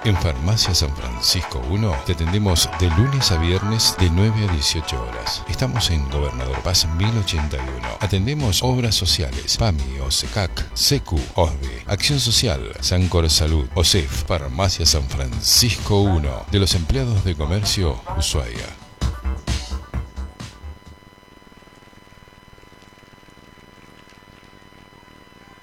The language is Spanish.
En Farmacia San Francisco 1 te atendemos de lunes a viernes de 9 a 18 horas. Estamos en Gobernador Paz 1081. Atendemos obras sociales, PAMI, OSECAC, SECU, OSDE, Acción Social, Sancor Salud, OSEF. Farmacia San Francisco 1, de los empleados de comercio, Ushuaia.